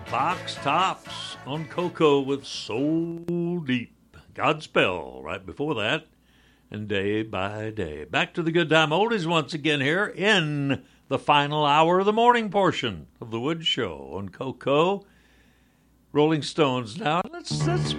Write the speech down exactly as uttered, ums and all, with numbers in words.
Box Tops on Coco with Soul Deep. Godspell right before that. And Day by Day. Back to the Good Time Oldies once again here in the final hour of the morning portion of the Wood Show on Coco. Rolling Stones now. Let's, let's